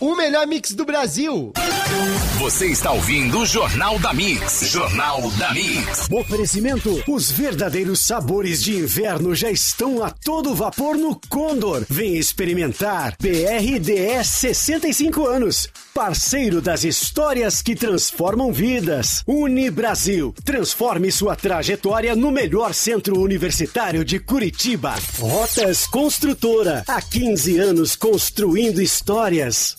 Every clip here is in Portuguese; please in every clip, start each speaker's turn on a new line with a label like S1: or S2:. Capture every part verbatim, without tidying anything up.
S1: o melhor mix do Brasil.
S2: Você está ouvindo o Jornal da Mix. Jornal da Mix.
S3: Oferecimento: os verdadeiros sabores de inverno já estão a todo vapor no Condor. Vem experimentar. B R D S sessenta e cinco anos. Parceiro das histórias que transformam vidas. Unibrasil. Transforme sua trajetória no melhor centro universitário de Curitiba. Rotas Construtora. Há quinze anos construindo histórias.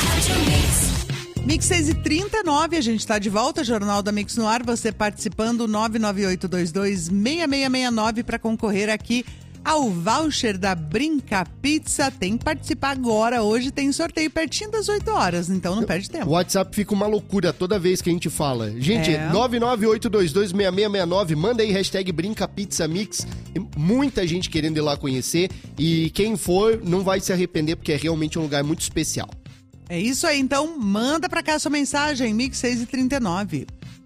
S4: Mix seis e trinta e nove, a gente está de volta, Jornal da Mix no ar, você participando nove nove oito dois dois seis seis seis nove para concorrer aqui ao voucher da Brinca Pizza. Tem que participar agora, hoje tem sorteio pertinho das oito horas, então não perde tempo.
S1: O WhatsApp fica uma loucura toda vez que a gente fala. Gente, é. nove nove oito dois dois seis seis seis nove, manda aí hashtag Brinca Pizza Mix, muita gente querendo ir lá conhecer e quem for não vai se arrepender porque é realmente um lugar muito especial.
S4: É isso aí, então manda pra cá sua mensagem, Mix seis e trinta e nove.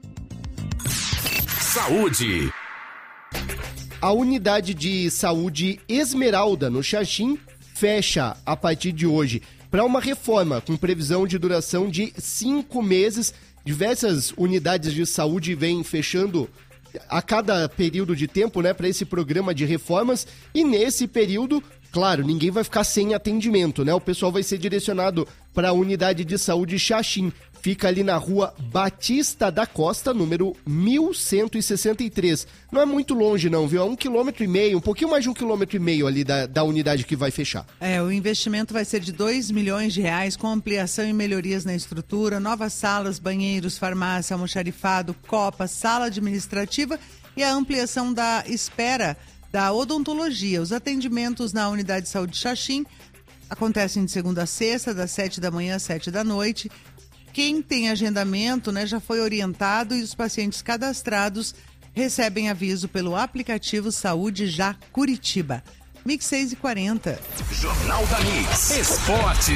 S2: Saúde.
S1: A unidade de saúde Esmeralda, no Xaxim, fecha a partir de hoje para uma reforma com previsão de duração de cinco meses. Diversas unidades de saúde vêm fechando a cada período de tempo, né, para esse programa de reformas, e nesse período, claro, ninguém vai ficar sem atendimento, né? O pessoal vai ser direcionado para a unidade de saúde Xaxim. Fica ali na rua Batista da Costa, número mil cento e sessenta e três. Não é muito longe não, viu? É um quilômetro e meio, um pouquinho mais de um quilômetro e meio ali da, da unidade que vai fechar.
S4: É, o investimento vai ser de dois milhões de reais, com ampliação e melhorias na estrutura, novas salas, banheiros, farmácia, almoxarifado, copa, sala administrativa e a ampliação da espera da odontologia. Os atendimentos na unidade de saúde Xaxim acontecem de segunda a sexta, das sete da manhã às sete da noite. Quem tem agendamento, né, já foi orientado e os pacientes cadastrados recebem aviso pelo aplicativo Saúde Já Curitiba. Mix seis e quarenta.
S2: Jornal da Mix. Esporte.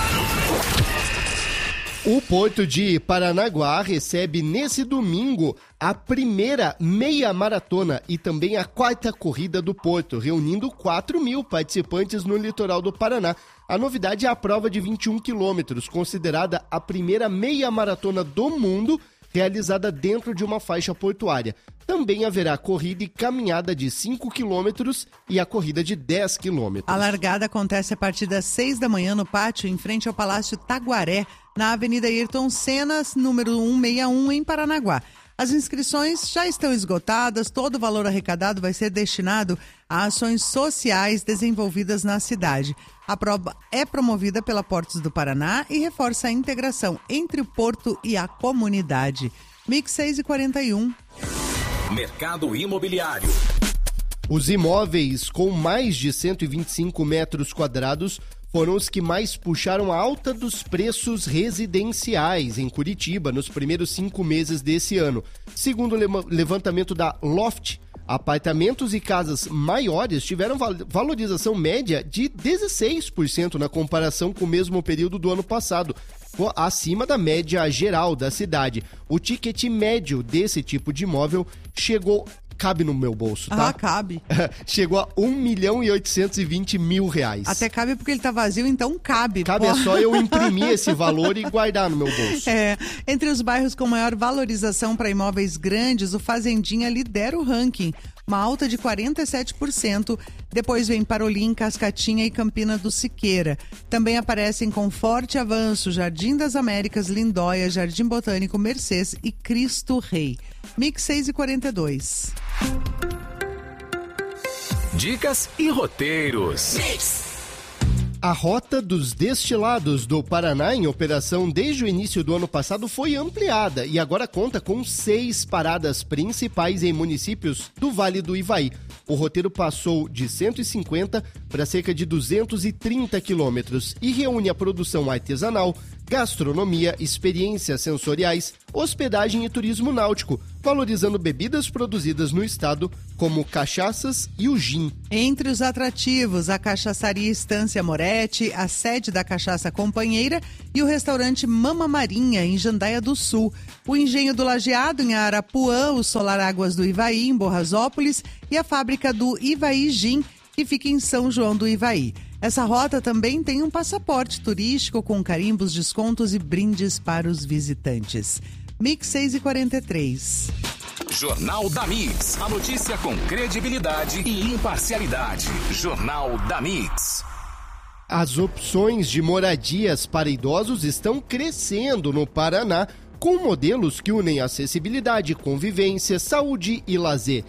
S1: O Porto de Paranaguá recebe nesse domingo a primeira meia maratona e também a quarta corrida do Porto, reunindo quatro mil participantes no litoral do Paraná. A novidade é a prova de vinte e um quilômetros, considerada a primeira meia maratona do mundo realizada dentro de uma faixa portuária. Também haverá corrida e caminhada de cinco quilômetros e a corrida de dez quilômetros.
S4: A largada acontece a partir das seis da manhã no pátio, em frente ao Palácio Taguaré, na Avenida Ayrton Senna, número cento e sessenta e um, em Paranaguá. As inscrições já estão esgotadas, todo o valor arrecadado vai ser destinado a ações sociais desenvolvidas na cidade. A prova é promovida pela Portos do Paraná e reforça a integração entre o porto e a comunidade. Mix seis e quarenta e um.
S2: Mercado imobiliário.
S1: Os imóveis com mais de cento e vinte e cinco metros quadrados foram os que mais puxaram a alta dos preços residenciais em Curitiba nos primeiros cinco meses desse ano. Segundo o levantamento da Loft, apartamentos e casas maiores tiveram valorização média de dezesseis por cento na comparação com o mesmo período do ano passado, acima da média geral da cidade. O ticket médio desse tipo de imóvel chegou... Cabe no meu bolso, tá?
S4: Ah, cabe.
S1: Chegou a um milhão e oitocentos e vinte mil reais.
S4: Até cabe porque ele tá vazio, então cabe.
S1: Cabe, pô. É só eu imprimir esse valor e guardar no meu bolso.
S4: É, entre os bairros com maior valorização para imóveis grandes, o Fazendinha lidera o ranking, uma alta de quarenta e sete por cento. Depois vem Parolim, Cascatinha e Campina do Siqueira. Também aparecem com forte avanço Jardim das Américas, Lindóia, Jardim Botânico, Mercês e Cristo Rei. Mix seis e quarenta e dois.
S2: Dicas e roteiros.
S1: Mix. A Rota dos Destilados do Paraná, em operação desde o início do ano passado, foi ampliada e agora conta com seis paradas principais em municípios do Vale do Ivaí. O roteiro passou de cento e cinquenta para cerca de duzentos e trinta quilômetros e reúne a produção artesanal, gastronomia, experiências sensoriais, hospedagem e turismo náutico, valorizando bebidas produzidas no estado, como cachaças e o gin.
S4: Entre os atrativos, a Cachaçaria Estância Moretti, a sede da Cachaça Companheira e o restaurante Mama Marinha, em Jandaia do Sul. O Engenho do Lajeado, em Arapuã, o Solar Águas do Ivaí, em Borrasópolis, e a fábrica do Ivaí Gin, que fica em São João do Ivaí. Essa rota também tem um passaporte turístico com carimbos, descontos e brindes para os visitantes. Mix seis e quarenta e três.
S2: Jornal da Mix. A notícia com credibilidade e imparcialidade. Jornal da Mix.
S1: As opções de moradias para idosos estão crescendo no Paraná, com modelos que unem acessibilidade, convivência, saúde e lazer.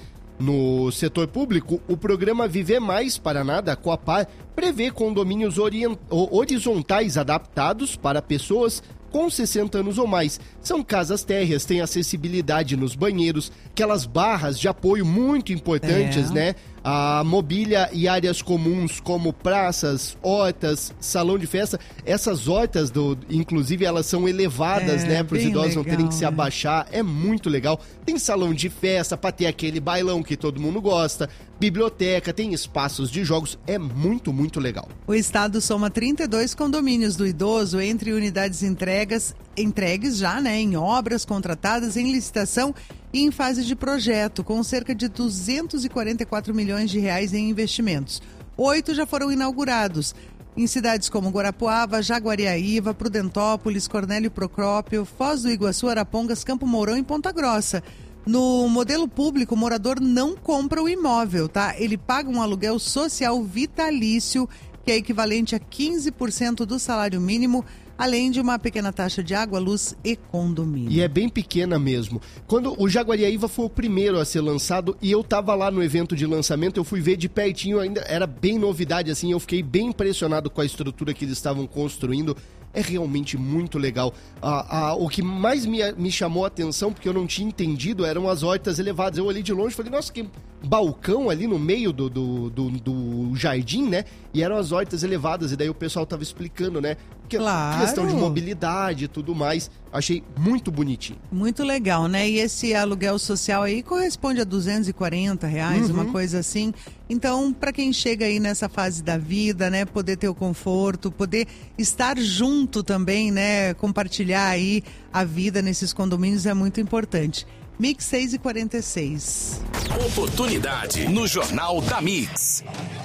S1: No setor público, o programa Viver Mais Paraná da Coapar prevê condomínios orient... horizontais adaptados para pessoas com sessenta anos ou mais. São casas térreas, têm acessibilidade nos banheiros, aquelas barras de apoio muito importantes, é. né? A mobília e áreas comuns como praças, hortas, salão de festa. Essas hortas, do, inclusive, elas são elevadas, é, né? Para os idosos legal, não terem que se abaixar. É muito legal. Tem salão de festa para ter aquele bailão que todo mundo gosta. Biblioteca, tem espaços de jogos. É muito, muito legal.
S4: O estado soma trinta e dois condomínios do idoso entre unidades entregas, entregues já, né? Em obras contratadas, em licitação e em fase de projeto, com cerca de duzentos e quarenta e quatro milhões de reais em investimentos. Oito já foram inaugurados em cidades como Guarapuava, Jaguariaíva, Prudentópolis, Cornélio Procópio, Foz do Iguaçu, Arapongas, Campo Mourão e Ponta Grossa. No modelo público, o morador não compra o imóvel, tá? Ele paga um aluguel social vitalício, que é equivalente a quinze por cento do salário mínimo, além de uma pequena taxa de água, luz e condomínio.
S1: E é bem pequena mesmo. Quando o Jaguariaíva foi o primeiro a ser lançado e eu tava lá no evento de lançamento, eu fui ver de pertinho, ainda era bem novidade assim, eu fiquei bem impressionado com a estrutura que eles estavam construindo. É realmente muito legal. Ah, ah, o que mais me, me chamou a atenção, porque eu não tinha entendido, eram as hortas elevadas. Eu olhei de longe e falei, nossa, que balcão ali no meio do, do, do, do jardim, né? E eram as hortas elevadas, e daí o pessoal tava explicando, né? Que
S4: claro.
S1: Questão de mobilidade e tudo mais. Achei muito bonitinho.
S4: Muito legal, né? E esse aluguel social aí corresponde a duzentos e quarenta reais, uhum. uma coisa assim. Então, para quem chega aí nessa fase da vida, né? Poder ter o conforto, poder estar junto também, né? Compartilhar aí a vida nesses condomínios é muito importante. Mix seis e quarenta e seis.
S2: Oportunidade no Jornal da Mix.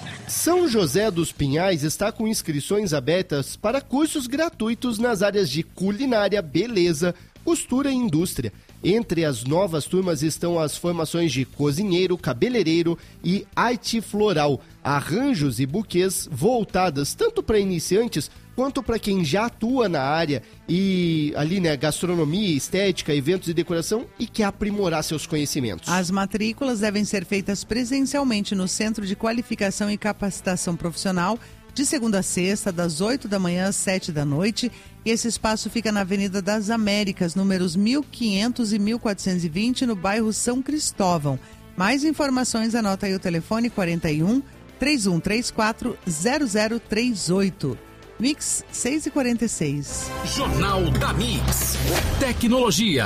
S1: São José dos Pinhais está com inscrições abertas para cursos gratuitos nas áreas de culinária, beleza, costura e indústria. Entre as novas turmas estão as formações de cozinheiro, cabeleireiro e arte floral, arranjos e buquês voltadas tanto para iniciantes quanto para quem já atua na área e ali, né, gastronomia, estética, eventos e decoração e quer aprimorar seus conhecimentos.
S4: As matrículas devem ser feitas presencialmente no Centro de Qualificação e Capacitação Profissional, de segunda a sexta, das oito da manhã às sete da noite. E esse espaço fica na Avenida das Américas, números mil e quinhentos e mil quatrocentos e vinte, no bairro São Cristóvão. Mais informações, anota aí o telefone quarenta e um, trinta e um trinta e quatro, zero zero trinta e oito. Mix seis e quarenta e seis.
S2: Jornal da Mix. Tecnologia.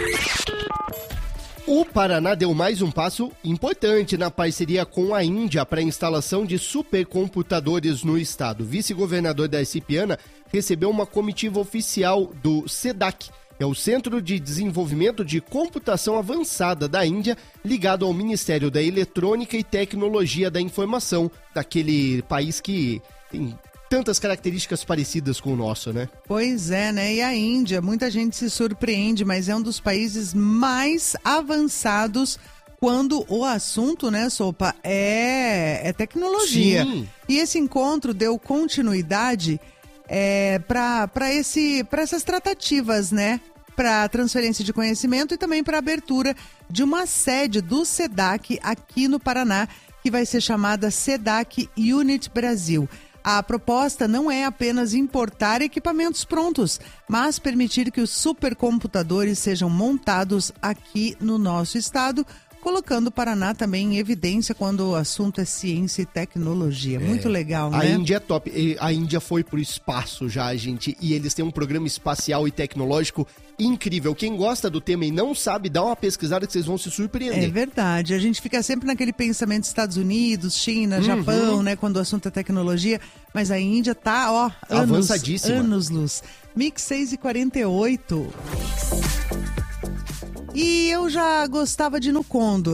S1: O Paraná deu mais um passo importante na parceria com a Índia para a instalação de supercomputadores no estado. O vice-governador da Cipiana recebeu uma comitiva oficial do SEDAC, é o Centro de Desenvolvimento de Computação Avançada da Índia, ligado ao Ministério da Eletrônica e Tecnologia da Informação, daquele país que tem tantas características parecidas com o nosso, né?
S4: Pois é, né? E a Índia, muita gente se surpreende, mas é um dos países mais avançados quando o assunto, né, Sopa, é, é tecnologia.
S1: Sim.
S4: E esse encontro deu continuidade é, para esse, para essas tratativas, né? Para transferência de conhecimento e também para abertura de uma sede do SEDAC aqui no Paraná, que vai ser chamada SEDAC Unit Brasil. A proposta não é apenas importar equipamentos prontos, mas permitir que os supercomputadores sejam montados aqui no nosso estado, colocando o Paraná também em evidência quando o assunto é ciência e tecnologia. É. Muito legal, né?
S1: A Índia é top. A Índia foi pro espaço já, gente, e eles têm um programa espacial e tecnológico incrível. Quem gosta do tema e não sabe, dá uma pesquisada que vocês vão se surpreender.
S4: É verdade. A gente fica sempre naquele pensamento Estados Unidos, China, uhum. Japão, né? Quando o assunto é tecnologia. Mas a Índia tá, ó, anos,
S1: avançadíssima.
S4: Anos luz. Mix seis e quarenta e oito. E eu já gostava de ir no Condor.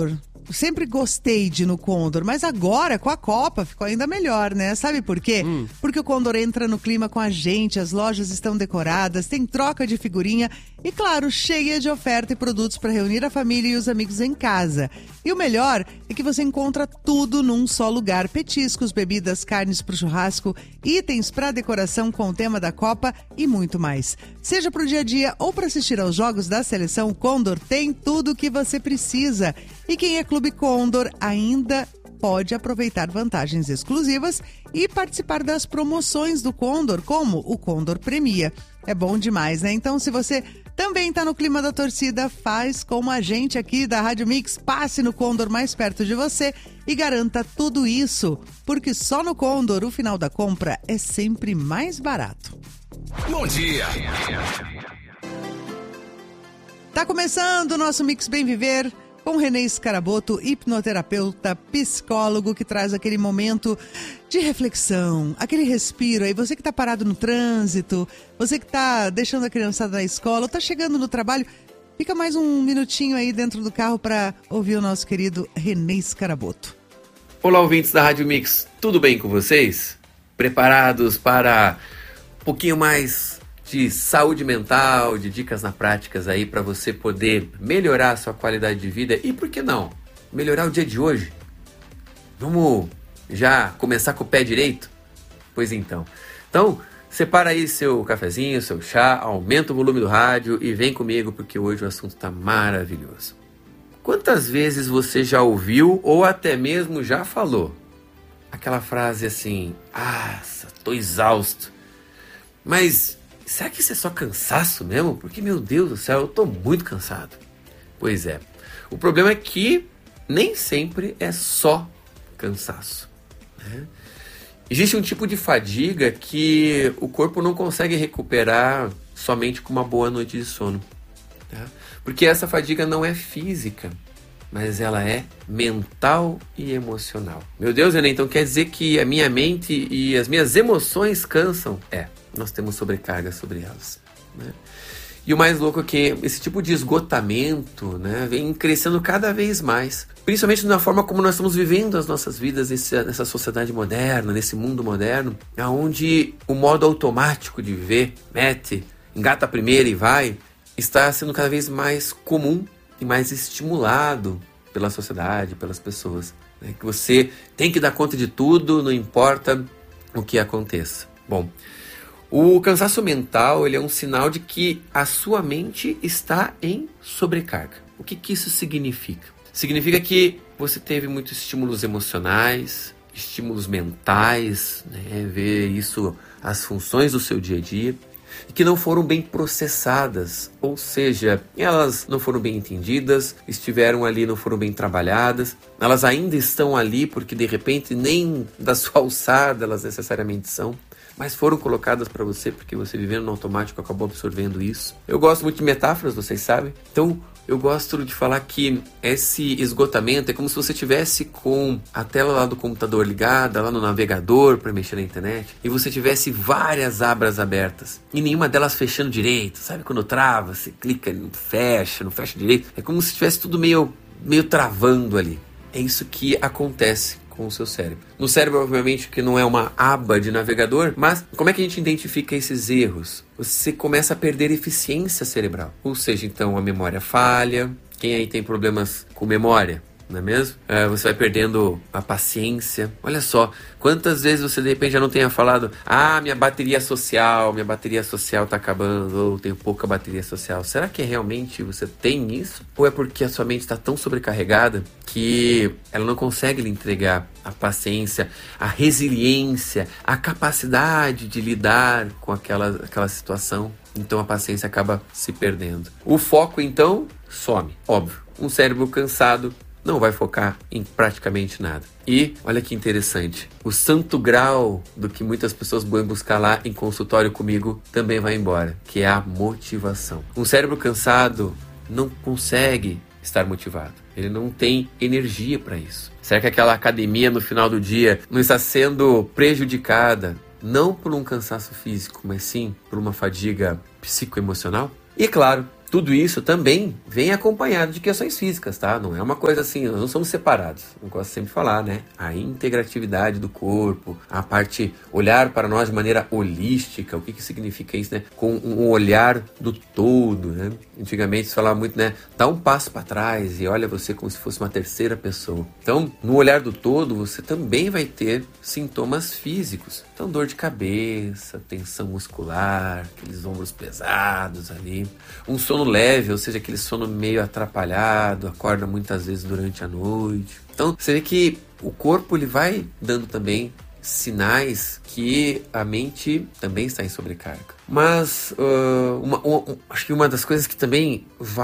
S4: sempre gostei de ir no Condor, mas agora com a Copa ficou ainda melhor, né? Sabe por quê? Hum. Porque o Condor entra no clima com a gente, as lojas estão decoradas, tem troca de figurinha e, claro, cheia de oferta e produtos para reunir a família e os amigos em casa. E o melhor é que você encontra tudo num só lugar: petiscos, bebidas, carnes para o churrasco, itens para decoração com o tema da Copa e muito mais. Seja para o dia a dia ou para assistir aos jogos da seleção, o Condor tem tudo o que você precisa. E quem é Clube Condor ainda pode aproveitar vantagens exclusivas e participar das promoções do Condor, como o Condor Premia. É bom demais, né? Então, se você também está no clima da torcida, faz como a gente aqui da Rádio Mix, passe no Condor mais perto de você e garanta tudo isso, porque só no Condor o final da compra é sempre mais barato.
S2: Bom dia!
S4: Tá começando o nosso Mix Bem Viver com Renê Scaraboto, hipnoterapeuta, psicólogo, que traz aquele momento de reflexão, aquele respiro. Aí você que tá parado no trânsito, você que tá deixando a criançada na escola, ou tá chegando no trabalho, fica mais um minutinho aí dentro do carro para ouvir o nosso querido Renê Scaraboto.
S5: Olá, ouvintes da Rádio Mix, tudo bem com vocês? Preparados para um pouquinho mais de saúde mental, de dicas na práticas aí para você poder melhorar a sua qualidade de vida e, por que não, melhorar o dia de hoje? Vamos já começar com o pé direito? Pois então. Então, separa aí seu cafezinho, seu chá, aumenta o volume do rádio e vem comigo porque hoje o assunto está maravilhoso. Quantas vezes você já ouviu ou até mesmo já falou aquela frase assim: ah, tô exausto. Mas será que isso é só cansaço mesmo? Porque, meu Deus do céu, eu tô muito cansado. Pois é. O problema é que nem sempre é só cansaço, né? Existe um tipo de fadiga que o corpo não consegue recuperar somente com uma boa noite de sono, tá? Porque essa fadiga não é física, mas ela é mental e emocional. Meu Deus, René, então quer dizer que a minha mente e as minhas emoções cansam? É. Nós temos sobrecarga sobre elas, né? E o mais louco é que esse tipo de esgotamento, né, vem crescendo cada vez mais, principalmente na forma como nós estamos vivendo as nossas vidas nessa, nessa sociedade moderna, nesse mundo moderno, onde o modo automático de viver, mete, engata a primeira e vai, está sendo cada vez mais comum e mais estimulado pela sociedade, pelas pessoas, né? Que você tem que dar conta de tudo, não importa o que aconteça. Bom, o cansaço mental, ele é um sinal de que a sua mente está em sobrecarga. O que, que isso significa? Significa que você teve muitos estímulos emocionais, estímulos mentais, né? Ver isso, as funções do seu dia a dia, e que não foram bem processadas, ou seja, elas não foram bem entendidas, estiveram ali, não foram bem trabalhadas, elas ainda estão ali porque de repente nem da sua alçada elas necessariamente são, mas foram colocadas para você porque você vivendo no automático acabou absorvendo isso. Eu gosto muito de metáforas, vocês sabem, então eu gosto de falar que esse esgotamento é como se você tivesse com a tela lá do computador ligada, lá no navegador para mexer na internet, e você tivesse várias abas abertas e nenhuma delas fechando direito. Sabe quando trava, você clica, não fecha, não fecha direito? É como se tivesse tudo meio, meio travando ali. É isso que acontece com o seu cérebro. No cérebro, obviamente, que não é uma aba de navegador, mas como é que a gente identifica esses erros? Você começa a perder eficiência cerebral. Ou seja, então, a memória falha. Quem aí tem problemas com memória? Não é mesmo? É, você vai perdendo a paciência. Olha só, quantas vezes você de repente já não tenha falado: ah, minha bateria social, minha bateria social tá acabando, ou tenho pouca bateria social. Será que realmente você tem isso? Ou é porque a sua mente está tão sobrecarregada que ela não consegue lhe entregar a paciência, a resiliência, a capacidade de lidar com aquela, aquela situação? Então a paciência acaba se perdendo. O foco, então, some. Óbvio, um cérebro cansado não vai focar em praticamente nada. E, olha que interessante, o santo grau do que muitas pessoas vão buscar lá em consultório comigo também vai embora, que é a motivação. Um cérebro cansado não consegue estar motivado. Ele não tem energia para isso. Será que aquela academia no final do dia não está sendo prejudicada, não por um cansaço físico, mas sim por uma fadiga psicoemocional? E, claro, tudo isso também vem acompanhado de questões físicas, tá? Não é uma coisa assim, nós não somos separados. Eu gosto sempre de falar, né? A integratividade do corpo, a parte, olhar para nós de maneira holística, o que que significa isso, né? Com um olhar do todo, né? Antigamente se falava muito, né? Dá um passo para trás e olha você como se fosse uma terceira pessoa. Então, no olhar do todo, você também vai ter sintomas físicos. Então, dor de cabeça, tensão muscular, aqueles ombros pesados ali, um sono leve, ou seja, aquele sono meio atrapalhado, acorda muitas vezes durante a noite. Então, você vê que o corpo ele vai dando também sinais que a mente também está em sobrecarga. Mas uh, uma, uma, acho que uma das coisas que também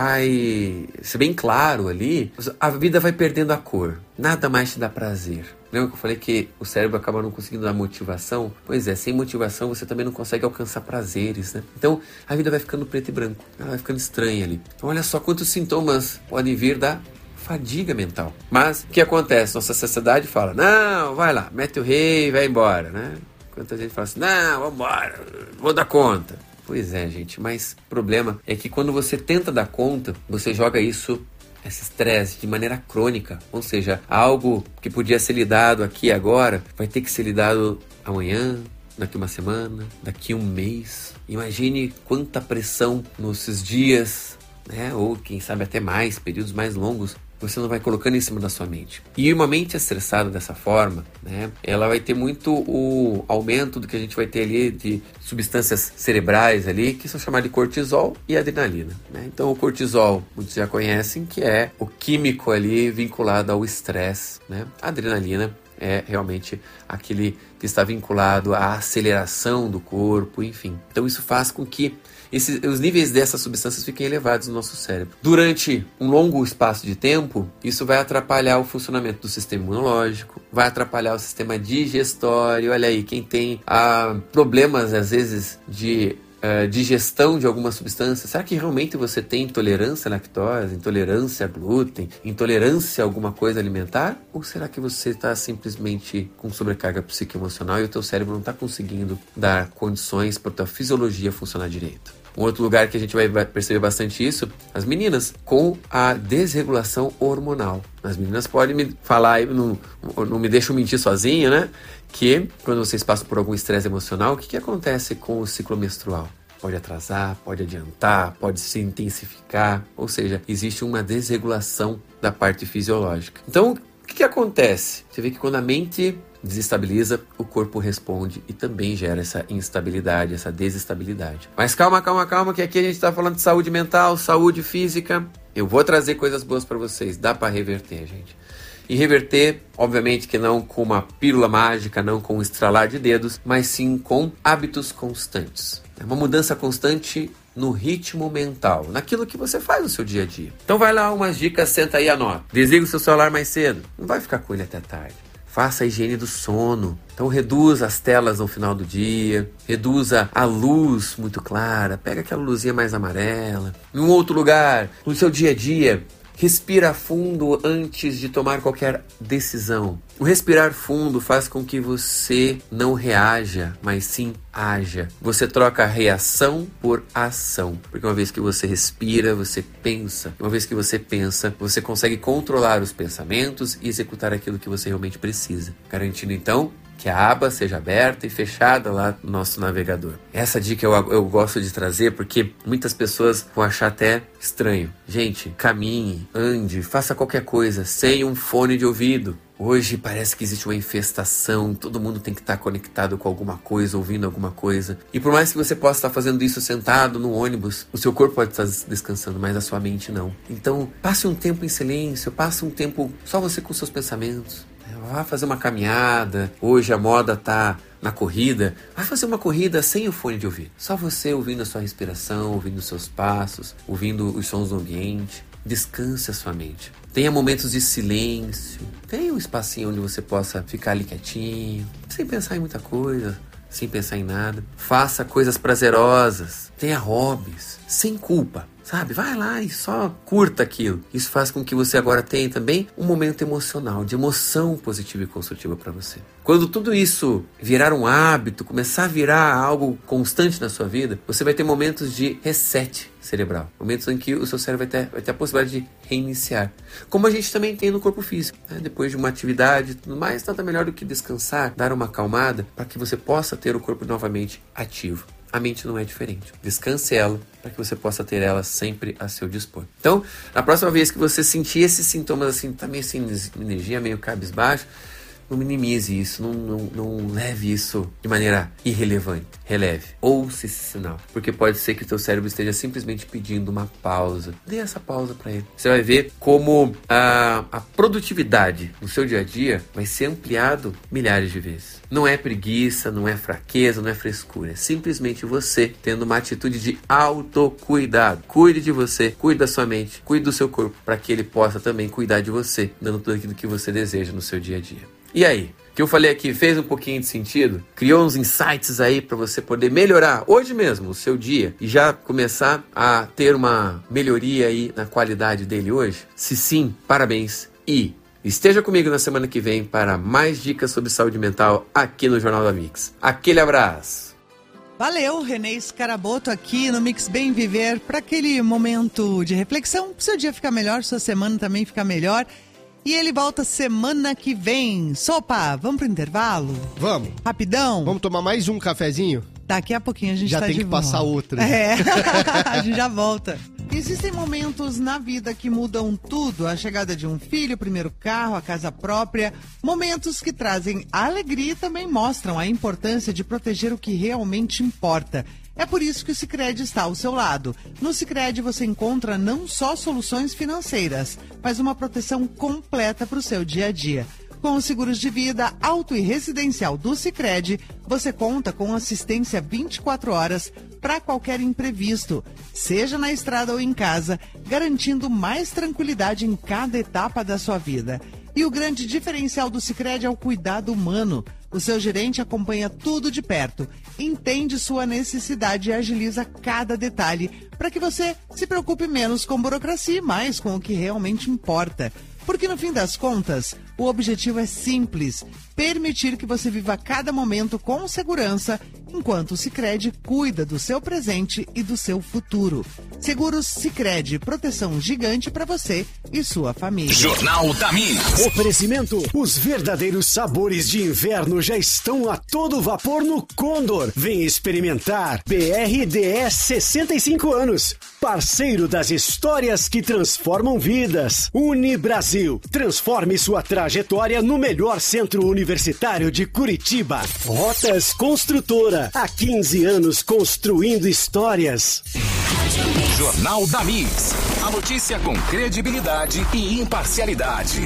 S5: vai ser bem claro ali, a vida vai perdendo a cor. Nada mais te dá prazer. Lembra que eu falei que o cérebro acaba não conseguindo dar motivação? Pois é, sem motivação você também não consegue alcançar prazeres, né? Então a vida vai ficando preto e branco, ela vai ficando estranha ali. Então olha só quantos sintomas podem vir da fadiga mental. Mas o que acontece? Nossa sociedade fala, não, vai lá, mete o rei e vai embora, né? Quanta gente fala assim, não, vamos embora, vou dar conta. Pois é, gente, mas o problema é que quando você tenta dar conta, você joga isso, esse estresse, de maneira crônica. Ou seja, algo que podia ser lidado aqui agora, vai ter que ser lidado amanhã, daqui uma semana, daqui um mês. Imagine quanta pressão nesses dias, né? Ou quem sabe até mais, períodos mais longos, você não vai colocando em cima da sua mente. E uma mente estressada dessa forma, né, ela vai ter muito o aumento do que a gente vai ter ali de substâncias cerebrais ali, que são chamadas de cortisol e adrenalina, né? Então o cortisol, muitos já conhecem, que é o químico ali vinculado ao estresse, né? A adrenalina é realmente aquele que está vinculado à aceleração do corpo, enfim. Então isso faz com que Esses, os níveis dessas substâncias fiquem elevados no nosso cérebro. Durante um longo espaço de tempo, isso vai atrapalhar o funcionamento do sistema imunológico, vai atrapalhar o sistema digestório. Olha aí, quem tem ah, problemas, às vezes, de uh, digestão de alguma substância, será que realmente você tem intolerância à lactose, intolerância a glúten, intolerância a alguma coisa alimentar? Ou será que você está simplesmente com sobrecarga psicoemocional e o teu cérebro não está conseguindo dar condições para a tua fisiologia funcionar direito? Um outro lugar que a gente vai perceber bastante isso, as meninas, com a desregulação hormonal. As meninas podem me falar aí, não, não me deixam mentir sozinha, né? Que quando vocês passam por algum estresse emocional, o que, que acontece com o ciclo menstrual? Pode atrasar, pode adiantar, pode se intensificar, ou seja, existe uma desregulação da parte fisiológica. Então, o que, que acontece? Você vê que quando a mente desestabiliza, o corpo responde e também gera essa instabilidade, essa desestabilidade. Mas calma, calma, calma, que aqui a gente está falando de saúde mental, saúde física. Eu vou trazer coisas boas para vocês, dá para reverter, gente. E reverter, obviamente que não com uma pílula mágica, não com um estralar de dedos, mas sim com hábitos constantes. É uma mudança constante no ritmo mental, naquilo que você faz no seu dia a dia. Então vai lá, umas dicas, senta aí e anota. Desliga o seu celular mais cedo, não vai ficar com ele até tarde. Faça a higiene do sono. Então reduza as telas no final do dia, reduza a luz muito clara, pega aquela luzinha mais amarela. Em um outro lugar, no seu dia a dia, respira fundo antes de tomar qualquer decisão. O respirar fundo faz com que você não reaja, mas sim haja. Você troca a reação por ação. Porque uma vez que você respira, você pensa. Uma vez que você pensa, você consegue controlar os pensamentos e executar aquilo que você realmente precisa. Garantindo então que a aba seja aberta e fechada lá no nosso navegador. Essa dica eu, eu gosto de trazer porque muitas pessoas vão achar até estranho. Gente, caminhe, ande, faça qualquer coisa sem um fone de ouvido. Hoje parece que existe uma infestação, todo mundo tem que estar conectado com alguma coisa, ouvindo alguma coisa. E por mais que você possa estar fazendo isso sentado no ônibus, o seu corpo pode estar descansando, mas a sua mente não. Então, passe um tempo em silêncio, passe um tempo só você com seus pensamentos. Vá fazer uma caminhada, hoje a moda tá na corrida, vai fazer uma corrida sem o fone de ouvido. Só você ouvindo a sua respiração, ouvindo os seus passos, ouvindo os sons do ambiente. Descanse a sua mente. Tenha momentos de silêncio, tenha um espacinho onde você possa ficar ali quietinho, sem pensar em muita coisa, sem pensar em nada. Faça coisas prazerosas, tenha hobbies, sem culpa. sabe? Vai lá e só curta aquilo. Isso faz com que você agora tenha também um momento emocional, de emoção positiva e construtiva para você. Quando tudo isso virar um hábito, começar a virar algo constante na sua vida, você vai ter momentos de reset cerebral. Momentos em que o seu cérebro vai ter, vai ter a possibilidade de reiniciar. Como a gente também tem no corpo físico. Né? Depois de uma atividade e tudo mais, nada melhor do que descansar, dar uma acalmada, para que você possa ter o corpo novamente ativo. A mente não é diferente. Descanse ela para que você possa ter ela sempre a seu dispor. Então, na próxima vez que você sentir esses sintomas assim, tá meio sem energia, meio cabisbaixo, não minimize isso, não, não, não leve isso de maneira irrelevante. Releve. Ouça esse sinal. Porque pode ser que o teu cérebro esteja simplesmente pedindo uma pausa. Dê essa pausa para ele. Você vai ver como a, a produtividade no seu dia a dia vai ser ampliado milhares de vezes. Não é preguiça, não é fraqueza, não é frescura. É simplesmente você tendo uma atitude de autocuidado. Cuide de você, cuide da sua mente, cuide do seu corpo, para que ele possa também cuidar de você, dando tudo aquilo que você deseja no seu dia a dia. E aí? O que eu falei aqui fez um pouquinho de sentido? Criou uns insights aí para você poder melhorar hoje mesmo o seu dia e já começar a ter uma melhoria aí na qualidade dele hoje? Se sim, parabéns e esteja comigo na semana que vem para mais dicas sobre saúde mental aqui no Jornal da Mix. Aquele abraço!
S4: Valeu, Renê Scaraboto aqui no Mix Bem Viver para aquele momento de reflexão, para o seu dia ficar melhor, sua semana também ficar melhor. E ele volta semana que vem. Sopa, vamos pro intervalo?
S1: Vamos.
S4: Rapidão?
S1: Vamos tomar mais um cafezinho?
S4: Daqui a pouquinho a gente
S1: já
S4: tá
S1: tem
S4: de
S1: que
S4: volta.
S1: passar outra.
S4: É, a gente já volta. Existem momentos na vida que mudam tudo. A chegada de um filho, o primeiro carro, a casa própria. Momentos que trazem alegria e também mostram a importância de proteger o que realmente importa. É por isso que o Sicredi está ao seu lado. No Sicredi você encontra não só soluções financeiras, mas uma proteção completa para o seu dia a dia. Com os seguros de vida, auto e residencial do Sicredi, você conta com assistência vinte e quatro horas para qualquer imprevisto, seja na estrada ou em casa, garantindo mais tranquilidade em cada etapa da sua vida. E o grande diferencial do Sicredi é o cuidado humano. O seu gerente acompanha tudo de perto, entende sua necessidade e agiliza cada detalhe para que você se preocupe menos com burocracia e mais com o que realmente importa. Porque no fim das contas, o objetivo é simples: permitir que você viva cada momento com segurança, enquanto o Sicredi cuida do seu presente e do seu futuro. Seguros Sicredi, proteção gigante para você e sua família.
S2: Jornal da Mix.
S3: Oferecimento: os verdadeiros sabores de inverno já estão a todo vapor no Condor. Vem experimentar. B R D S sessenta e cinco anos. Parceiro das histórias que transformam vidas. Unibrasil. Transforme sua trajetória no melhor centro universitário de Curitiba. Rotas Construtora. Há quinze anos construindo histórias.
S2: Jornal da Mix. A notícia com credibilidade e imparcialidade.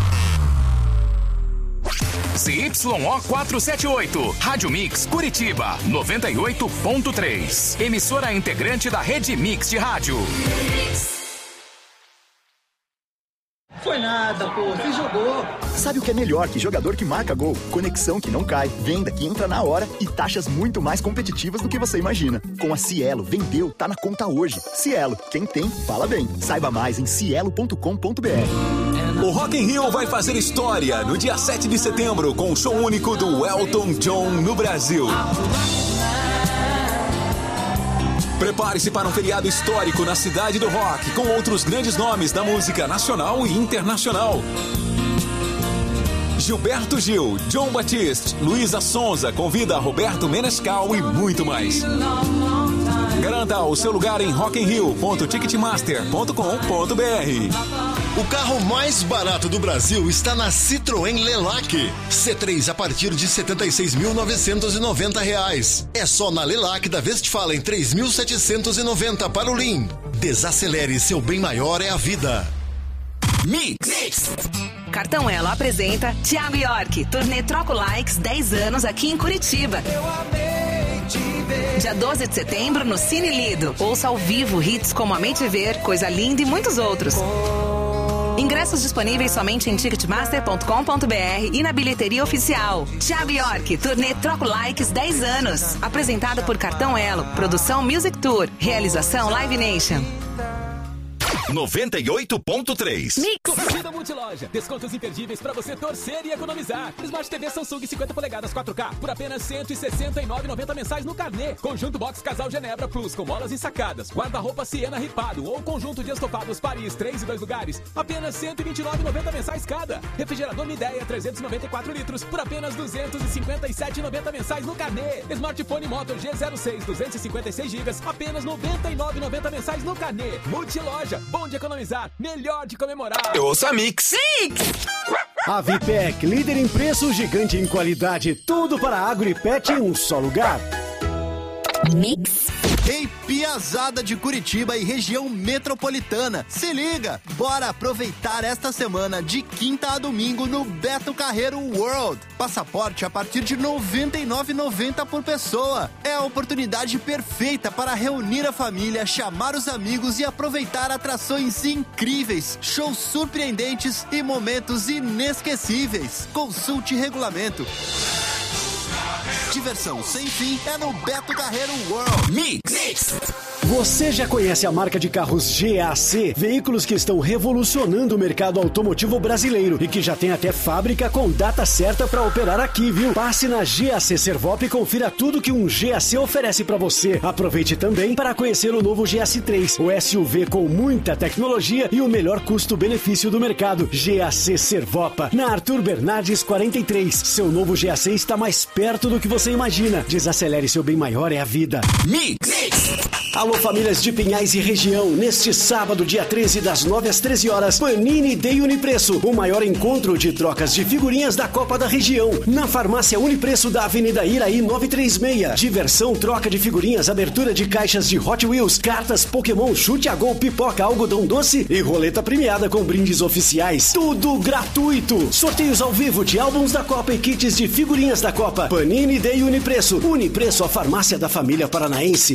S2: C Y O quatrocentos e setenta e oito, Rádio Mix Curitiba, noventa e oito ponto três. Emissora integrante da Rede Mix de Rádio.
S6: Foi nada, pô, você jogou.
S7: Sabe o que é melhor que jogador que marca gol? Conexão que não cai, venda que entra na hora e taxas muito mais competitivas do que você imagina. Com a Cielo, vendeu, tá na conta hoje. Cielo, quem tem, fala bem. Saiba mais em cielo ponto com ponto b r.
S8: O Rock in Rio vai fazer história no dia sete de setembro com o show único do Elton John no Brasil. Prepare-se para um feriado histórico na cidade do rock, com outros grandes nomes da música nacional e internacional. Gilberto Gil, John Batiste, Luísa Sonza convida Roberto Menescal e muito mais. Garanta o seu lugar em rock in rio ponto ticketmaster ponto com ponto b r.
S9: O carro mais barato do Brasil está na Citroën Lelac. C três a partir de setenta e seis mil novecentos e noventa reais. É só na Lelac da Westfalen três mil setecentos e noventa para o Lean. Desacelere, seu bem maior é a vida.
S2: Mix. Mix.
S10: Cartão Elo apresenta Thiago York, turnê Troco Likes dez anos aqui em Curitiba.
S6: Eu amei te ver.
S10: Dia doze de setembro no Cine Lido. Ouça ao vivo hits como Amei Te Ver, Coisa Linda e muitos outros. Ingressos disponíveis somente em ticketmaster ponto com ponto b r e na bilheteria oficial. Thiago York, turnê Troco Likes dez anos. Apresentado por Cartão Elo. Produção Music Tour. Realização Live Nation.
S11: noventa e oito ponto três.
S12: Curtida Multiloja. Descontos imperdíveis para você torcer e economizar. Smart T V Samsung cinquenta polegadas quatro K por apenas cento e sessenta e nove reais e noventa centavos mensais no carnê. Conjunto Box Casal Genebra Plus com molas ensacadas. Guarda-roupa Siena ripado ou conjunto de estofados Paris três e dois lugares. Apenas cento e vinte e nove reais e noventa centavos mensais cada. Refrigerador Midea trezentos e noventa e quatro litros por apenas duzentos e cinquenta e sete reais e noventa centavos mensais no carnê. Smartphone Moto G zero seis duzentos e cinquenta e seis gigas apenas noventa e nove reais e noventa centavos mensais no carnê. Multiloja, bom de economizar, melhor de comemorar.
S11: Eu ouço a Mix.
S10: Mix!
S3: A Vipec, líder em preço, gigante em qualidade. Tudo para agro e pet em um só lugar.
S10: Mix.
S13: Ei, piazada de Curitiba e região metropolitana, se liga! Bora aproveitar esta semana de quinta a domingo no Beto Carreiro World. Passaporte a partir de noventa e nove reais e noventa centavos por pessoa. É a oportunidade perfeita para reunir a família, chamar os amigos e aproveitar atrações incríveis, shows surpreendentes e momentos inesquecíveis. Consulte regulamento. Diversão sem fim é no Beto Carreiro World.
S11: Mix. Mix.
S3: Você já conhece a marca de carros G A C? Veículos que estão revolucionando o mercado automotivo brasileiro e que já tem até fábrica com data certa para operar aqui, viu? Passe na G A C Servop e confira tudo que um G A C oferece para você. Aproveite também para conhecer o novo G S três, o S U V com muita tecnologia e o melhor custo-benefício do mercado. G A C Servopa, na Arthur Bernardes quarenta e três. Seu novo G A C está mais perto do que você imagina. Desacelere, seu bem maior é a vida.
S11: Mix. Mix.
S3: Alô, famílias de Pinhais e região, neste sábado, dia treze, das nove às treze horas, Panini Day Unipreço, o maior encontro de trocas de figurinhas da Copa da Região, na farmácia Unipreço da Avenida Iraí novecentos e trinta e seis. Diversão, troca de figurinhas, abertura de caixas de Hot Wheels, cartas Pokémon, chute a gol, pipoca, algodão doce e roleta premiada com brindes oficiais. Tudo gratuito. Sorteios ao vivo de álbuns da Copa e kits de figurinhas da Copa. Panini Day Unipreço. Unipreço, a farmácia da família paranaense.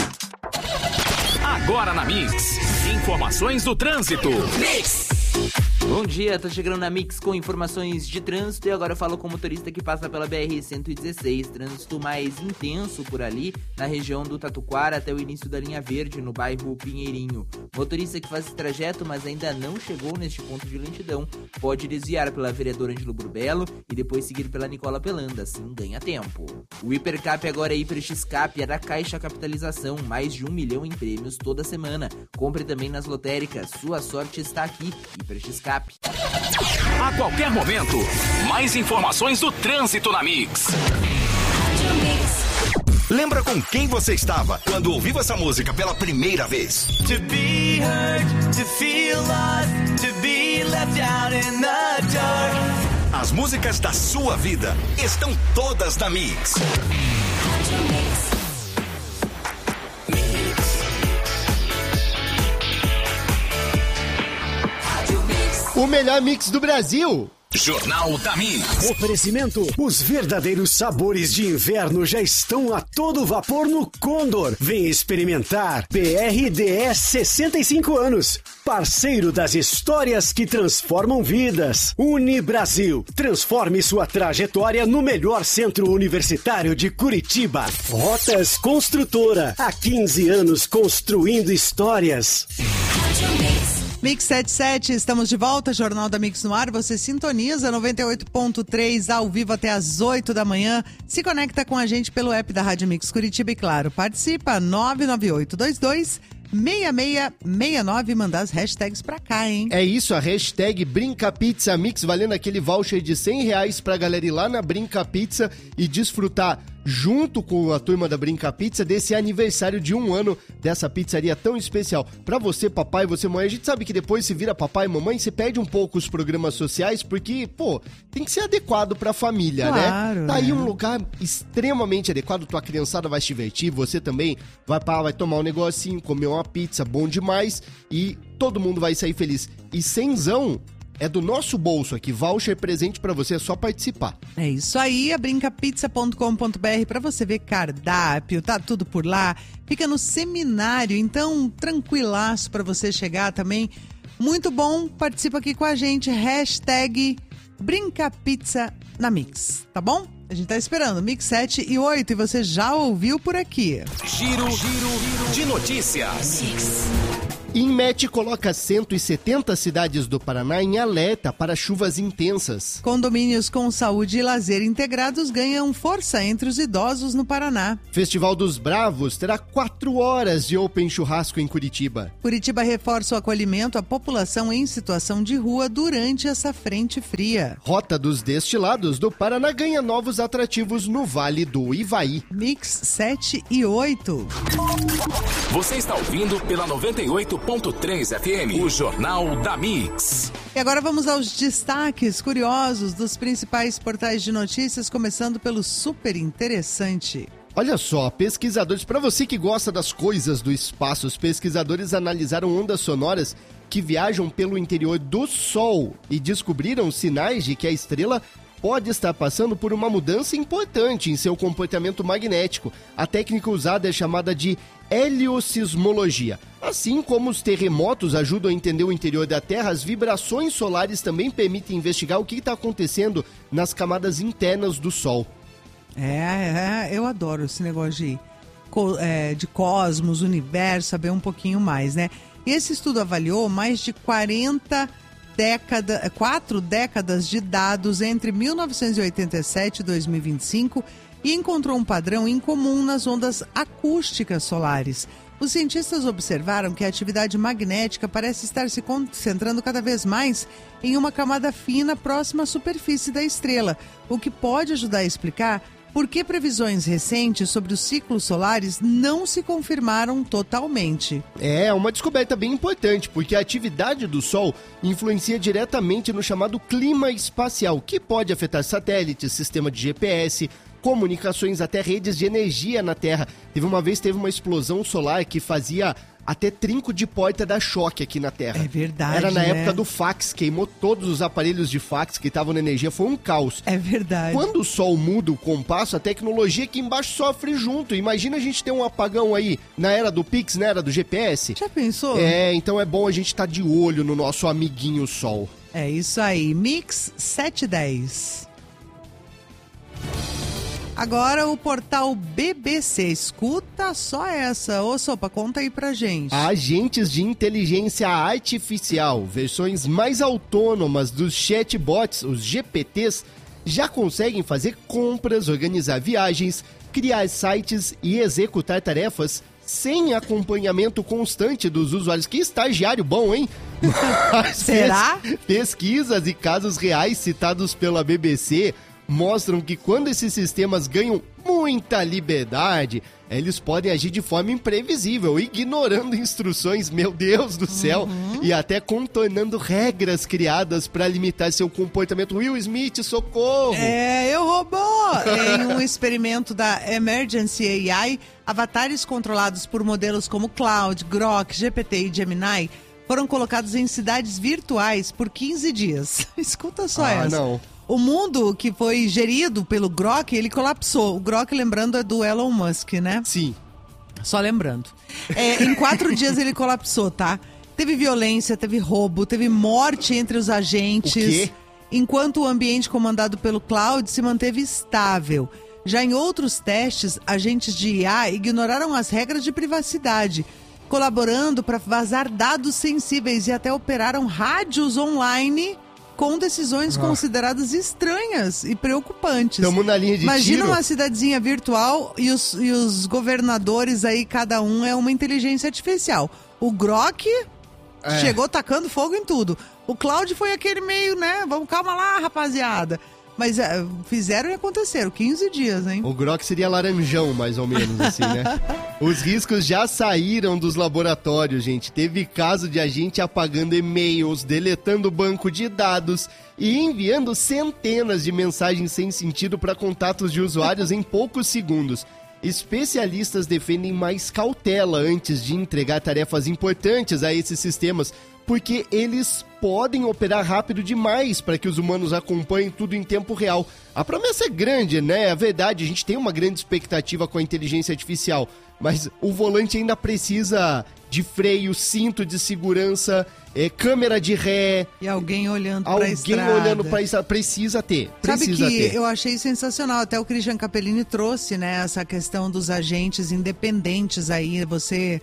S2: Agora na Mix, informações do trânsito. Mix!
S14: Bom dia, tô chegando na Mix com informações de trânsito e agora eu falo com o motorista que passa pela B R cento e dezesseis. Trânsito mais intenso por ali, na região do Tatuquara até o início da linha verde, no bairro Pinheirinho. Motorista que faz esse trajeto, mas ainda não chegou neste ponto de lentidão, pode desviar pela vereadora Ângelo Burbelo e depois seguir pela Nicola Pelanda, assim ganha tempo. O Hipercap agora é Hiper X-Cap, é da Caixa Capitalização, mais de um milhão em prêmios toda semana. Compre também nas lotéricas, sua sorte está aqui, Hiper X-Cap.
S2: A qualquer momento, mais informações do trânsito na Mix.
S11: Lembra com quem você estava quando ouviu essa música pela primeira vez?
S15: To be heard, to feel lost, to be left out in the dark.
S11: As músicas da sua vida estão todas na Mix.
S1: O melhor mix do Brasil.
S2: Jornal da Mix.
S3: Oferecimento: os verdadeiros sabores de inverno já estão a todo vapor no Condor. Vem experimentar. P R D S sessenta e cinco anos. Parceiro das histórias que transformam vidas. Unibrasil. Transforme sua trajetória no melhor centro universitário de Curitiba. Rotas Construtora. Há quinze anos construindo histórias.
S4: Mix setenta e sete, estamos de volta, Jornal da Mix no ar, você sintoniza noventa e oito ponto três ao vivo até às oito da manhã, se conecta com a gente pelo app da Rádio Mix Curitiba e claro, participa nove nove oito dois dois seis seis seis nove, mandar as hashtags pra cá, hein?
S1: É isso, a hashtag Brinca Pizza Mix, valendo aquele voucher de cem reais pra galera ir lá na Brinca Pizza e desfrutar junto com a turma da Brinca Pizza desse aniversário de um ano dessa pizzaria tão especial. Pra você, papai, você, mãe, a gente sabe que depois se vira papai e mamãe, você perde um pouco os programas sociais, porque, pô, tem que ser adequado pra família,
S4: claro,
S1: né? Tá aí
S4: é.
S1: um lugar extremamente adequado, tua criançada vai se divertir, você também vai, pra, vai tomar um negocinho, comer uma pizza, bom demais, e todo mundo vai sair feliz. E cenzão é do nosso bolso aqui, voucher presente pra você, é só participar.
S4: É isso aí, a brinca pizza ponto com ponto b r pra você ver cardápio, tá tudo por lá. Fica no seminário, então tranquilaço pra você chegar também. Muito bom, participa aqui com a gente, hashtag Brinca Pizza na Mix, tá bom? A gente tá esperando, Mix sete e oito, e você já ouviu por aqui.
S2: Giro, giro, giro de notícias. Mix.
S1: Inmet coloca cento e setenta cidades do Paraná em alerta para chuvas intensas.
S4: Condomínios com saúde e lazer integrados ganham força entre os idosos no Paraná.
S1: Festival dos Bravos terá quatro horas de Open Churrasco em Curitiba.
S4: Curitiba reforça o acolhimento à população em situação de rua durante essa frente fria.
S1: Rota dos Destilados do Paraná ganha novos atrativos no Vale do Ivaí.
S4: Mix sete e oito.
S2: Você está ouvindo pela noventa e oito ponto três F M, o Jornal da Mix.
S4: E agora vamos aos destaques curiosos dos principais portais de notícias, começando pelo Super Interessante.
S1: Olha só, pesquisadores, para você que gosta das coisas do espaço, os pesquisadores analisaram ondas sonoras que viajam pelo interior do Sol e descobriram sinais de que a estrela pode estar passando por uma mudança importante em seu comportamento magnético. A técnica usada é chamada de heliosismologia. Assim como os terremotos ajudam a entender o interior da Terra, as vibrações solares também permitem investigar o que está acontecendo nas camadas internas do Sol.
S4: É, é, eu adoro esse negócio de, é, de cosmos, universo, saber um pouquinho mais, né? E esse estudo avaliou mais de quarenta décadas, quatro décadas de dados entre mil novecentos e oitenta e sete e dois mil e vinte e cinco e encontrou um padrão incomum nas ondas acústicas solares. Os cientistas observaram que a atividade magnética parece estar se concentrando cada vez mais em uma camada fina próxima à superfície da estrela, o que pode ajudar a explicar por que previsões recentes sobre os ciclos solares não se confirmaram totalmente.
S1: É uma descoberta bem importante, porque a atividade do Sol influencia diretamente no chamado clima espacial, que pode afetar satélites, sistema de G P S, comunicações, até redes de energia na Terra. Teve uma vez, teve uma explosão solar que fazia até trinco de porta dar choque aqui na Terra.
S4: É verdade,
S1: Era na
S4: né?
S1: época do fax, queimou todos os aparelhos de fax que estavam na energia, foi um caos.
S4: É verdade.
S1: Quando o Sol muda o compasso, a tecnologia aqui embaixo sofre junto. Imagina a gente ter um apagão aí na era do Pix, na era do G P S.
S4: Já pensou?
S1: É, então é bom a gente estar de olho no nosso amiguinho Sol.
S4: É isso aí, Mix sete e dez. Agora o portal B B C, escuta só essa. Ô Sopa, conta aí pra gente.
S1: Agentes de inteligência artificial, versões mais autônomas dos chatbots, os G P Ts, já conseguem fazer compras, organizar viagens, criar sites e executar tarefas sem acompanhamento constante dos usuários. Que estagiário bom, hein? Mas
S4: será?
S1: Pesquisas e casos reais citados pela B B C mostram que quando esses sistemas ganham muita liberdade, eles podem agir de forma imprevisível, ignorando instruções, meu Deus do céu, uhum. e até contornando regras criadas para limitar seu comportamento. Will Smith, socorro!
S4: É, eu roubou! Em um experimento da Emergency A I, avatares controlados por modelos como Claude, Grok, G P T e Gemini foram colocados em cidades virtuais por quinze dias. Escuta só
S1: ah,
S4: essa.
S1: Não.
S4: O mundo que foi gerido pelo Grok, ele colapsou. O Grok, lembrando, é do Elon Musk, né?
S1: Sim.
S4: Só lembrando. É, em quatro dias ele colapsou, tá? Teve violência, teve roubo, teve morte entre os agentes.
S1: O quê?
S4: Enquanto o ambiente comandado pelo Cloud se manteve estável. Já em outros testes, agentes de I A ignoraram as regras de privacidade, colaborando para vazar dados sensíveis e até operaram rádios online com decisões ah. consideradas estranhas e preocupantes.
S1: Estamos na linha de
S4: Imagina
S1: tiro.
S4: uma cidadezinha virtual e os, e os governadores aí, cada um é uma inteligência artificial. O Grok é. chegou tacando fogo em tudo. O Cloud foi aquele meio, né? Vamos, calma lá, rapaziada. Mas é, fizeram e aconteceram, quinze dias, hein?
S1: O Grok seria laranjão, mais ou menos, assim, né? Os riscos já saíram dos laboratórios, gente. Teve caso de agente apagando e-mails, deletando banco de dados e enviando centenas de mensagens sem sentido para contatos de usuários em poucos segundos. Especialistas defendem mais cautela antes de entregar tarefas importantes a esses sistemas, porque eles podem operar rápido demais para que os humanos acompanhem tudo em tempo real. A promessa é grande, né? É verdade, a gente tem uma grande expectativa com a inteligência artificial, mas o volante ainda precisa de freio, cinto de segurança, é, câmera de ré.
S4: E alguém olhando para a estrada.
S1: Alguém olhando para a estrada. Precisa ter, precisa
S4: Sabe que
S1: ter.
S4: eu achei sensacional, até o Christian Capellini trouxe, né, essa questão dos agentes independentes aí, você...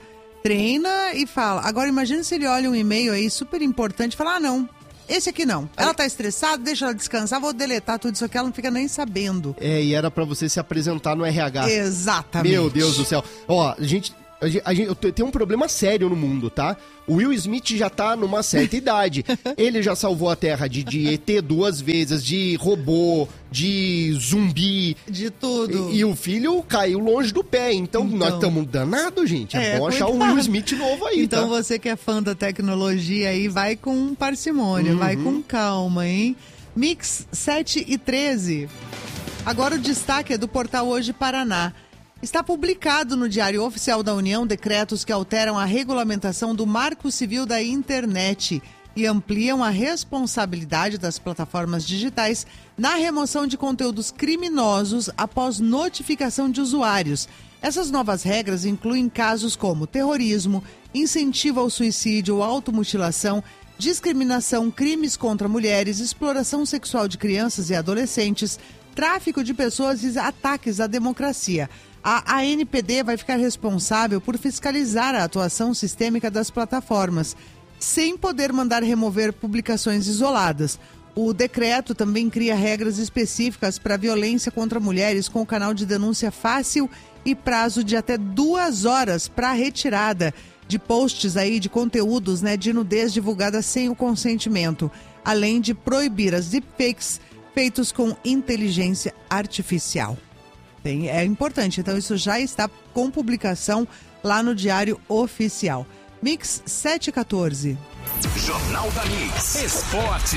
S4: treina e fala. Agora imagina se ele olha um e-mail aí super importante e fala, ah não, esse aqui não. Ela tá estressada, deixa ela descansar, vou deletar tudo isso aqui, ela não fica nem sabendo.
S1: É, e era pra você se apresentar no R H.
S4: Exatamente.
S1: Meu Deus do céu. Ó, a gente... A gente, a gente, tem um problema sério no mundo, tá? O Will Smith já tá numa certa idade. Ele já salvou a Terra de, de E T duas vezes, de robô, de zumbi.
S4: De tudo.
S1: E, e o filho caiu longe do pé. Então, então nós estamos danados, gente. É, é bom achar um Will Smith novo aí,
S4: então,
S1: tá?
S4: você que é fã da tecnologia aí, vai com parcimônia, uhum. vai com calma, hein? Mix sete e treze. Agora o destaque é do portal Hoje Paraná. Está publicado no Diário Oficial da União decretos que alteram a regulamentação do Marco Civil da Internet e ampliam a responsabilidade das plataformas digitais na remoção de conteúdos criminosos após notificação de usuários. Essas novas regras incluem casos como terrorismo, incentivo ao suicídio ou automutilação, discriminação, crimes contra mulheres, exploração sexual de crianças e adolescentes, tráfico de pessoas e ataques à democracia. A A N P D vai ficar responsável por fiscalizar a atuação sistêmica das plataformas, sem poder mandar remover publicações isoladas. O decreto também cria regras específicas para violência contra mulheres com o canal de denúncia fácil e prazo de até duas horas para a retirada de posts aí de conteúdos, né, de nudez divulgada sem o consentimento, além de proibir as deepfakes feitos com inteligência artificial. Bem, é importante, então isso já está com publicação lá no Diário Oficial. Mix sete e quatorze.
S2: Jornal da Mix. Esporte.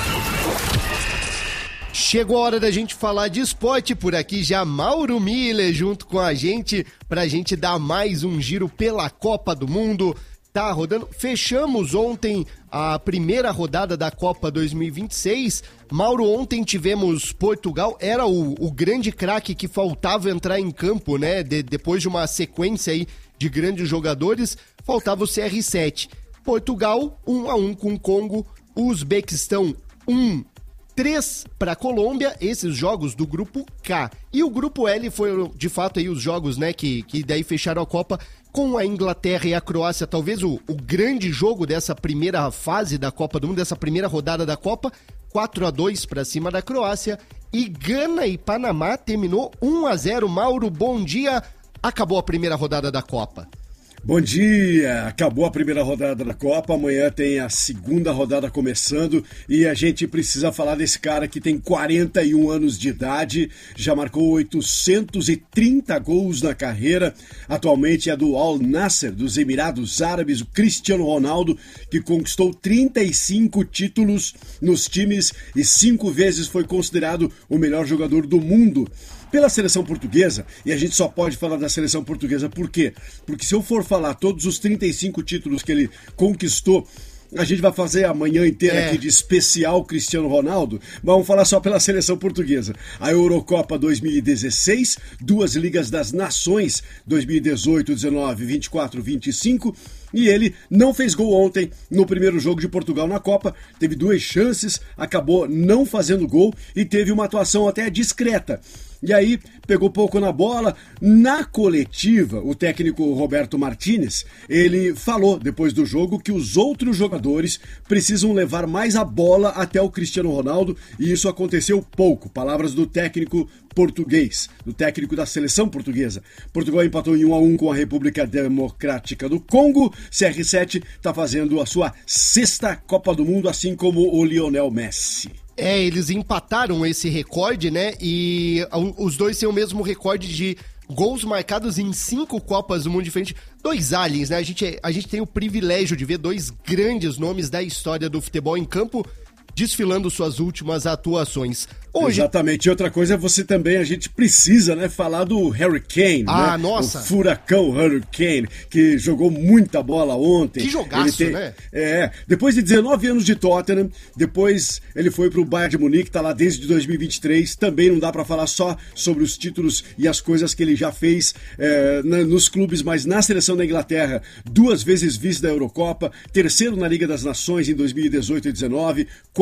S1: Chegou a hora da gente falar de esporte, por aqui já Mauro Miller junto com a gente, pra gente dar mais um giro pela Copa do Mundo. Tá rodando. Fechamos ontem a primeira rodada da Copa dois mil e vinte e seis. Mauro, ontem tivemos Portugal, era o, o grande craque que faltava entrar em campo, né? De, depois de uma sequência aí de grandes jogadores, faltava o C R sete. Portugal, um a um com o Congo. Uzbequistão, um três para a Colômbia, esses jogos do grupo K. E o grupo L foi, de fato, aí os jogos, né, que, que daí fecharam a Copa com a Inglaterra e a Croácia, talvez o, o grande jogo dessa primeira fase da Copa do Mundo, dessa primeira rodada da Copa, quatro a dois para cima da Croácia. E Gana e Panamá terminou um a zero. Mauro, bom dia. Acabou a primeira rodada da Copa.
S16: Bom dia! Acabou a primeira rodada da Copa, amanhã tem a segunda rodada começando e a gente precisa falar desse cara que tem quarenta e um anos de idade, já marcou oitocentos e trinta gols na carreira, atualmente é do Al Nassr, dos Emirados Árabes, o Cristiano Ronaldo, que conquistou trinta e cinco títulos nos times e cinco vezes foi considerado o melhor jogador do mundo pela seleção portuguesa, e a gente só pode falar da seleção portuguesa por quê? Porque se eu for falar todos os trinta e cinco títulos que ele conquistou, a gente vai fazer a manhã inteira é. aqui de especial Cristiano Ronaldo, mas vamos falar só pela seleção portuguesa. A Eurocopa dois mil e dezesseis, duas Ligas das Nações, dois mil e dezoito, dezenove, vinte e quatro, vinte e cinco, e ele não fez gol ontem no primeiro jogo de Portugal na Copa, teve duas chances, acabou não fazendo gol e teve uma atuação até discreta. E aí, pegou pouco na bola. Na coletiva, o técnico Roberto Martínez, ele falou depois do jogo que os outros jogadores precisam levar mais a bola até o Cristiano Ronaldo, e isso aconteceu pouco. Palavras do técnico português, do técnico da seleção portuguesa. Portugal empatou em um a um com a República Democrática do Congo. C R sete está fazendo a sua sexta Copa do Mundo, assim como o Lionel Messi.
S1: É, eles empataram esse recorde, né? E os dois têm o mesmo recorde de gols marcados em cinco Copas do Mundo diferentes. Dois aliens, né? A gente, a gente tem o privilégio de ver dois grandes nomes da história do futebol em campo desfilando suas últimas atuações. Hoje...
S16: Exatamente. E outra coisa, você também, a gente precisa, né, falar do Harry Kane,
S1: ah,
S16: né?
S1: Nossa.
S16: O furacão Harry Kane, que jogou muita bola ontem.
S1: Que jogaço,
S16: tem,
S1: né?
S16: É, depois de dezenove anos de Tottenham, depois ele foi pro Bayern de Munique, tá lá desde dois mil e vinte e três, também não dá pra falar só sobre os títulos e as coisas que ele já fez é, na, nos clubes, mas na seleção da Inglaterra, duas vezes vice da Eurocopa, terceiro na Liga das Nações em dois mil e dezoito e dezenove, quarto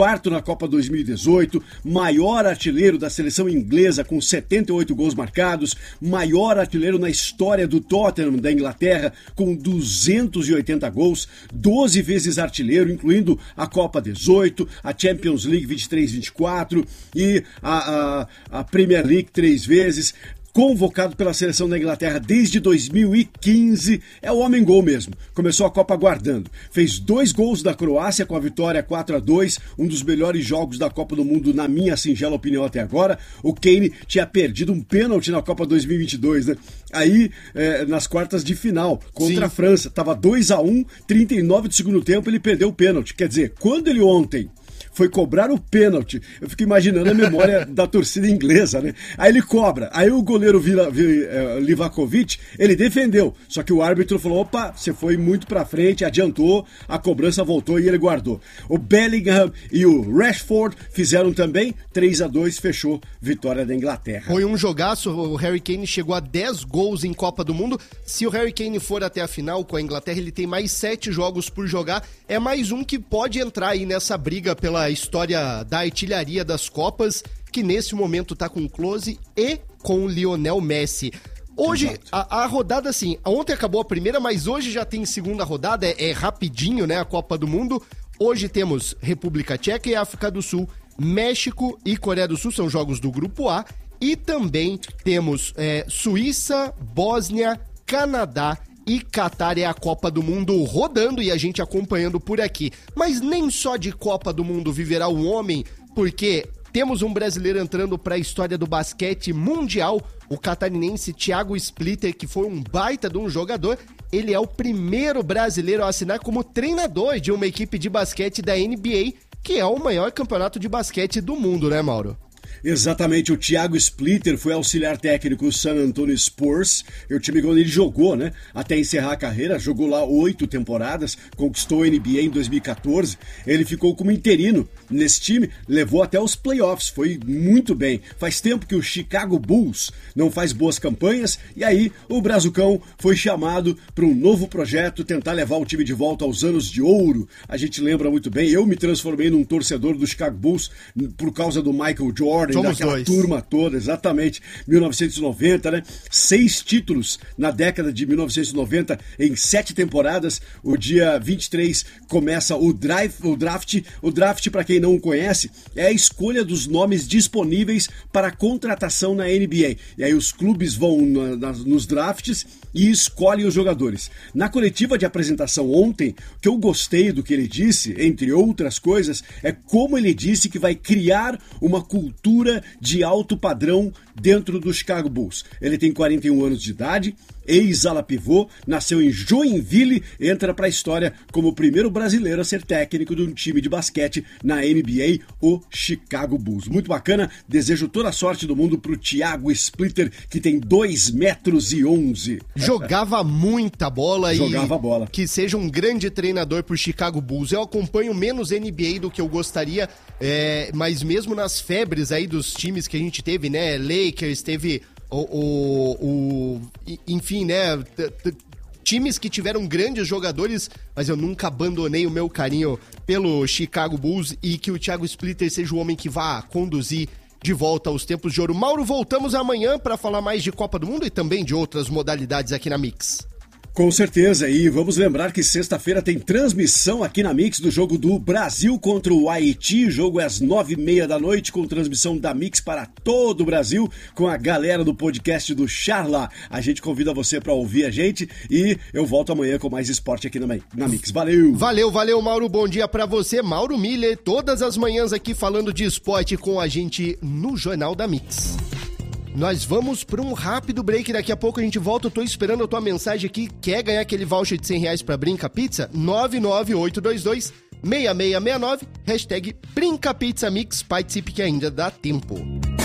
S16: quarto na Copa dois mil e dezoito, maior artilheiro da seleção inglesa com setenta e oito gols marcados, maior artilheiro na história do Tottenham da Inglaterra com duzentos e oitenta gols, doze vezes artilheiro, incluindo a Copa dezoito, a Champions League vinte e três vinte e quatro e a, a, a Premier League três vezes. Convocado pela seleção da Inglaterra desde dois mil e quinze, é o homem gol mesmo. Começou a Copa guardando. Fez dois gols da Croácia com a vitória quatro a dois, um dos melhores jogos da Copa do Mundo, na minha singela opinião até agora. O Kane tinha perdido um pênalti na Copa dois mil e vinte e dois, né? Aí, é, nas quartas de final, contra Sim. a França, tava dois a um, trinta e nove do segundo tempo, ele perdeu o pênalti. Quer dizer, quando ele ontem foi cobrar o pênalti, eu fico imaginando a memória da torcida inglesa, né? Aí ele cobra, aí o goleiro Vila, Vila, Livakovic, ele defendeu, só que o árbitro falou, opa, você foi muito pra frente, adiantou, a cobrança voltou e ele guardou. O Bellingham e o Rashford fizeram também, três a dois, fechou, vitória da Inglaterra.
S1: Foi um jogaço, o Harry Kane chegou a dez gols em Copa do Mundo. Se o Harry Kane for até a final com a Inglaterra, ele tem mais sete jogos por jogar, é mais um que pode entrar aí nessa briga pela história da artilharia das Copas, que nesse momento tá com o Klose e com o Lionel Messi. Hoje, a, a rodada, assim, ontem acabou a primeira, mas hoje já tem segunda rodada, é, é rapidinho, né, a Copa do Mundo. Hoje temos República Tcheca e África do Sul, México e Coreia do Sul, são jogos do Grupo A, e também temos é, Suíça, Bósnia, Canadá e Catar. É a Copa do Mundo rodando e a gente acompanhando por aqui. Mas nem só de Copa do Mundo viverá o homem, porque temos um brasileiro entrando para a história do basquete mundial, o catarinense Thiago Splitter, que foi um baita de um jogador. Ele é o primeiro brasileiro a assinar como treinador de uma equipe de basquete da N B A, que é o maior campeonato de basquete do mundo, né, Mauro?
S16: Exatamente, o Thiago Splitter foi auxiliar técnico do San Antonio Spurs, o time onde ele jogou, né, até encerrar a carreira, jogou lá oito temporadas, conquistou a N B A em dois mil e catorze, ele ficou como interino nesse time, levou até os playoffs, foi muito bem. Faz tempo que o Chicago Bulls não faz boas campanhas, e aí o Brazucão foi chamado para um novo projeto, tentar levar o time de volta aos anos de ouro. A gente lembra muito bem, eu me transformei num torcedor do Chicago Bulls por causa do Michael Jordan, Somos daquela dois. turma toda, exatamente, mil novecentos e noventa, né? Seis títulos na década de mil novecentos e noventa em sete temporadas. O dia vinte e três começa o, drive, o draft. O draft, para quem não o conhece, é a escolha dos nomes disponíveis para contratação na N B A. E aí os clubes vão na, na, nos drafts e escolhem os jogadores. Na coletiva de apresentação ontem, o que eu gostei do que ele disse, entre outras coisas, é como ele disse que vai criar uma cultura de alto padrão dentro do Chicago Bulls. Ele tem quarenta e um anos de idade, ex-ala pivô, nasceu em Joinville, entra para a história como o primeiro brasileiro a ser técnico de um time de basquete na N B A, o Chicago Bulls. Muito bacana, desejo toda a sorte do mundo pro Thiago Splitter, que tem dois metros e onze.
S1: Jogava muita bola e
S16: Jogava bola.
S1: Que seja um grande treinador pro Chicago Bulls. Eu acompanho menos N B A do que eu gostaria, é, mas mesmo nas febres aí dos times que a gente teve, né, Lakers, teve o, o, o enfim, né, t- t- times que tiveram grandes jogadores, mas eu nunca abandonei o meu carinho pelo Chicago Bulls, e que o Thiago Splitter seja o homem que vá conduzir de volta aos tempos de ouro. Mauro, voltamos amanhã para falar mais de Copa do Mundo e também de outras modalidades aqui na Mix.
S16: Com certeza, e vamos lembrar que sexta-feira tem transmissão aqui na Mix do jogo do Brasil contra o Haiti. O jogo é às nove e meia da noite, com transmissão da Mix para todo o Brasil, com a galera do podcast do Charla. A gente convida você para ouvir a gente e eu volto amanhã com mais esporte aqui na, na Mix. Valeu!
S1: Valeu, valeu, Mauro. Bom dia para você. Mauro Miller, todas as manhãs aqui falando de esporte com a gente no Jornal da Mix. Nós vamos para um rápido break, daqui a pouco a gente volta. Eu tô esperando a tua mensagem aqui. Quer ganhar aquele voucher de cem reais para Brinca Pizza? nove nove oito dois dois seis seis seis nove, hashtag Brinca Pizza Mix. Participe que ainda dá tempo.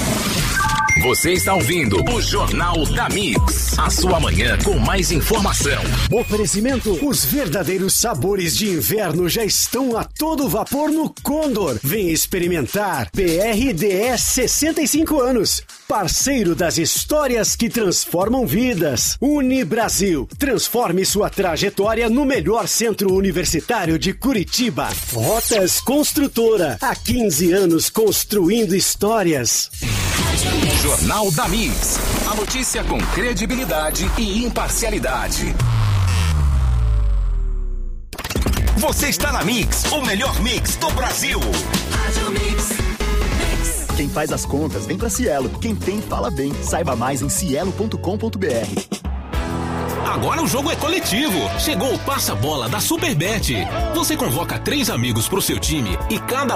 S2: Você está ouvindo o Jornal da Mix, a sua manhã com mais informação.
S3: Oferecimento: os verdadeiros sabores de inverno já estão a todo vapor no Condor. Vem experimentar. P R D S sessenta e cinco anos. parceiro das histórias que transformam vidas. Unibrasil, transforme sua trajetória no melhor centro universitário de Curitiba. Rotas Construtora, há quinze anos construindo histórias.
S2: Jornal da Mix, a notícia com credibilidade e imparcialidade.
S11: Você está na Mix, o melhor mix do Brasil.
S7: Quem faz as contas vem pra Cielo. Quem tem, fala bem. Saiba mais em cielo ponto com ponto br.
S17: Agora o jogo é coletivo. Chegou o Passa Bola da Superbet. Você convoca três amigos pro seu time e cada